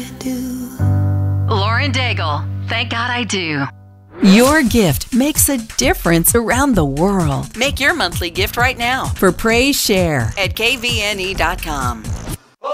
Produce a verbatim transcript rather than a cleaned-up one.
Lauren Daigle, Thank God I Do. Your gift makes a difference around the world. Make your monthly gift right now For Praise Share at K V N E dot com.